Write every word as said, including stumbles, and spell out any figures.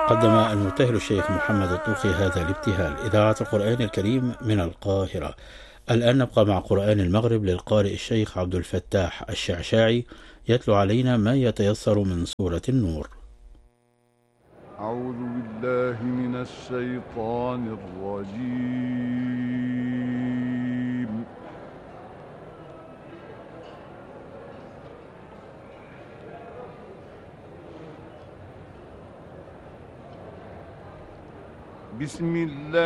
قدم المبتهل الشيخ محمد الطوخي هذا الابتهال. إذاعة القرآن الكريم من القاهرة. الآن نبقى مع قرآن المغرب للقارئ الشيخ عبد الفتاح الشعشاعي، يتلو علينا ما يتيسر من سورة النور. أعوذ بالله من الشيطان الرجيم. بسم الله